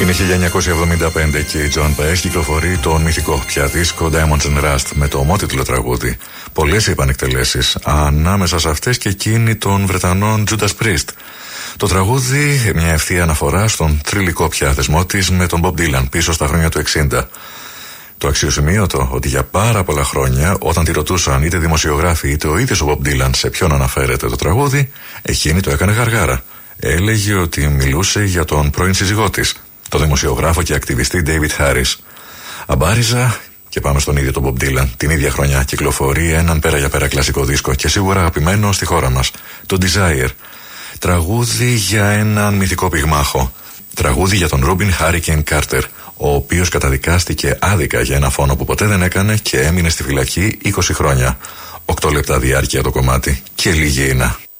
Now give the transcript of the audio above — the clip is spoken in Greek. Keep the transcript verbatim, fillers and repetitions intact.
Είναι χίλια εννιακόσια εβδομήντα πέντε και η Joan Baez κυκλοφορεί τον μυθικό πια δίσκο Diamonds and Rust με το ομότιτλο τραγούδι. Πολλές είπαν εκτελέσεις, ανάμεσα σε αυτές και εκείνη των Βρετανών Judas Priest. Το τραγούδι, μια ευθεία αναφορά στον θρυλικό πια δεσμό της με τον Bob Dylan πίσω στα χρόνια του εξήντα. Το αξιοσημείωτο ότι για πάρα πολλά χρόνια, όταν τη ρωτούσαν είτε δημοσιογράφοι είτε ο ίδιος ο Bob Dylan σε ποιον αναφέρεται το τραγούδι, εκείνη το έκανε γαργάρα. Έλεγε ότι μιλούσε για τον πρώην σύζυγό της, τον δημοσιογράφο και ακτιβιστή David Harris. Αμπάριζα και πάμε στον ίδιο τον Bob Dylan. Την ίδια χρονιά κυκλοφορεί έναν πέρα για πέρα κλασικό δίσκο και σίγουρα αγαπημένο στη χώρα μας, το Desire. Τραγούδι για έναν μυθικό πυγμάχο. Τραγούδι για τον Ρόμπιν Hurricane Carter, ο οποίος καταδικάστηκε άδικα για ένα φόνο που ποτέ δεν έκανε και έμεινε στη φυλακή είκοσι χρόνια. οκτώ λεπτά διάρκεια το κομμάτι και λίγη είναι.